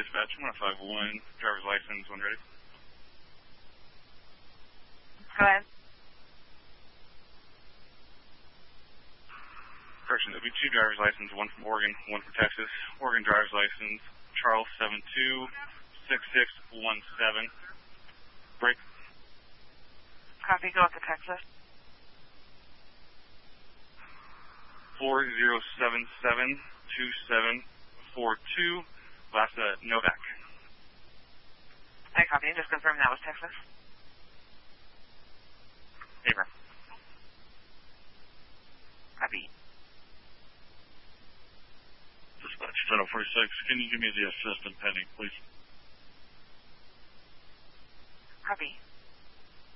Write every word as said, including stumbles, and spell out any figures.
dispatch. one oh five one, driver's license, when ready. Go ahead. Correction, there'll be two driver's license, one from Oregon, one from Texas. Oregon driver's license, Charles seven two six six one seven. Break. Copy, go up to Texas. four zero seven seven two seven four two, last uh, Novak. I copy, just confirm that was Texas. Abram. Copy. Dispatch ten oh forty-six, can you give me the assistant pending, please? Copy.